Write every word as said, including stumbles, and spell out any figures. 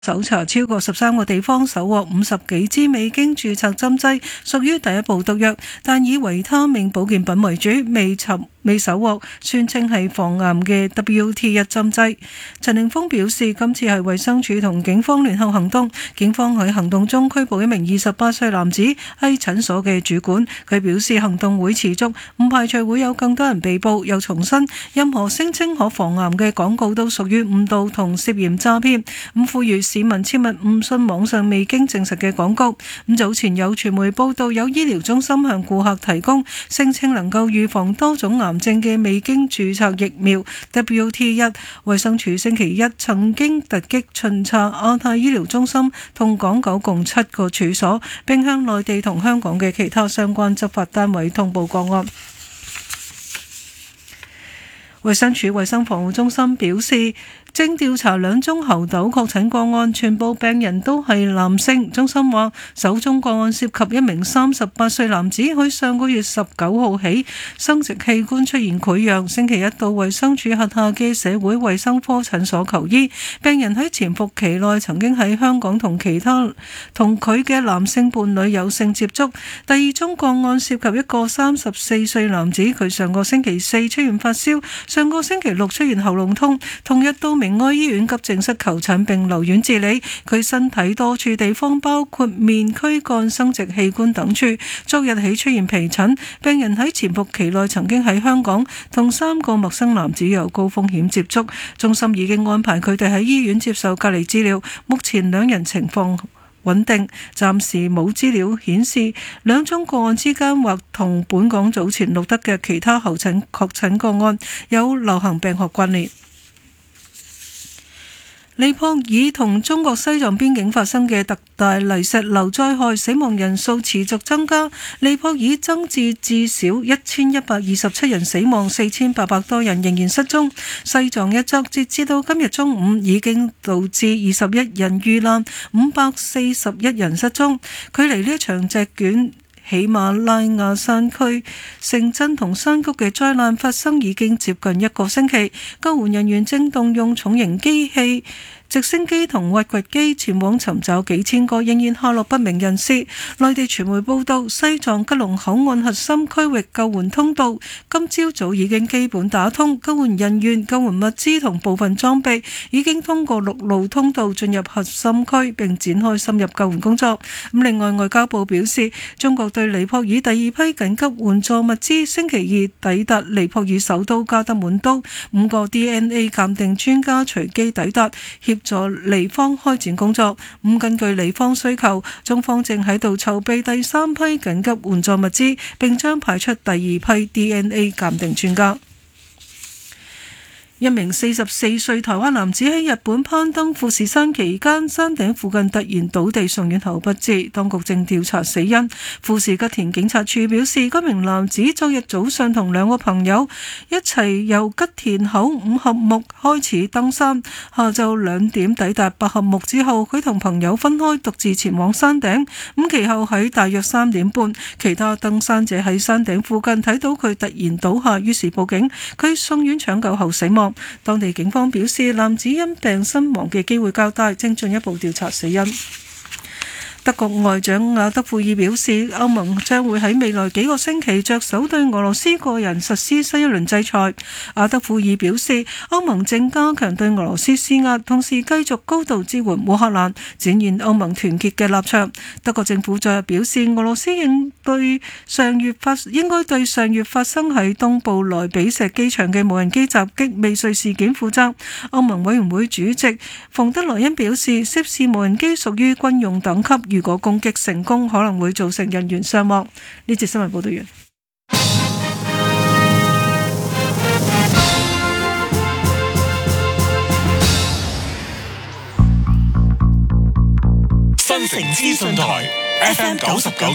搜查超過十三個地方，搜獲五十幾支未經註冊針劑，屬於第一部毒藥，但以維他命保健品為主，未尋未搜獲宣稱係防癌嘅 W T 一針劑。陳凌峰表示，今次係衛生署同警方聯合行動，警方喺行動中拘捕一名二十八歲男子，係診所嘅主管。佢表示行動會持續，唔排除會有更多人被捕。又重申，任何聲稱可防癌嘅廣告都屬於誤導同涉嫌詐騙，咁呼籲市民切勿誤信網上未經證實嘅廣告。咁早前有傳媒報道，有醫療中心向顧客提供聲稱能夠預防多種癌症嘅未經註冊疫苗 W T 一。衛生署星期一曾經突擊巡查亞太醫療中心同港九共七個處所，並向內地同香港嘅其他相關執法單位通報個案。衛生署衛生防護中心表示，正調查兩宗猴痘確診個案，全部病人都係男性。中心話，首宗個案涉及一名三十八歲男子，佢上個月十九號起生殖器官出現潰瘍，星期一到衛生署轄下嘅社會衛生科診所求醫。病人喺潛伏期內曾經喺香港同其他同佢嘅男性伴侶有性接觸。第二宗個案涉及一個三十四歲男子，佢上個星期四出現發燒，上個星期六出現喉嚨痛，同日到明愛醫院急症室求診並留院治理。佢身體多處地方包括面、軀幹、生殖器官等處，昨日起出現皮疹。病人喺潛伏期內曾經喺香港同三個陌生男子有高風險接觸。中心已經安排佢哋喺醫院接受隔離治療，目前兩人情況穩定，暫時冇資料顯示兩宗個案之間或同本港早前錄得嘅其他候診確診個案有流行病學關聯。尼泊爾同中國西藏邊境發生嘅特大泥石流災害，死亡人數持續增加，尼泊爾增至至少一千一百二十七人死亡，四千八百多人仍然失蹤。西藏一側截至到今日中午已經導致二十一人遇難，五百四十一人失蹤。距離呢一場席捲喜馬拉雅山區城鎮同山谷嘅災難發生已經接近一個星期，救援人員正動用重型機器、直升機同挖掘機前往尋找幾千個仍然下落不明人士。內地傳媒報道，西藏吉隆口岸核心區域救援通道今朝早已經基本打通，救援人員、救援物資同部分裝備已經通過陸路通道進入核心區並展開深入救援工作。咁另外，外交部表示，中國對尼泊爾第二批緊急援助物資星期二抵達尼泊爾首都加德滿都，五個 D N A 鑑定專家隨機抵達協助尼方開展工作。咁根據尼方需求，中方正喺度籌備第三批緊急援助物資，並將派出第二批 D N A 鑑定專家。一名四十四歲台灣男子喺日本攀登富士山期間，山頂附近突然倒地送院後不治，當局正調查死因。富士吉田警察處表示，該名男子昨日早上同兩個朋友一齊由吉田口五合目開始登山，下晝兩點抵達八合目之後，佢同朋友分開獨自前往山頂。咁其後喺大約三點半，其他登山者喺山頂附近睇到佢突然倒下，於是報警，佢送院搶救後死亡。當地警方表示，男子因病身亡嘅機會較大，正進一步調查死因。德國外長亞德庫爾表示，歐盟將會喺未來幾個星期着手對俄羅斯個人實施新一輪制裁。亞德庫爾表示，歐盟正加強對俄羅斯施壓，同時繼續高度支援烏克蘭，展現歐盟團結嘅立場。德國政府昨日表示，俄羅斯應對上月發應該對上月發生喺東部萊比錫機場嘅無人機襲擊未遂事件負責。歐盟委員會主席馮德萊恩表示，涉事無人機屬於軍用等級，如果攻擊成功，可能會造成人員傷亡。呢節新聞報道完。 新城資訊台 F M 九十九。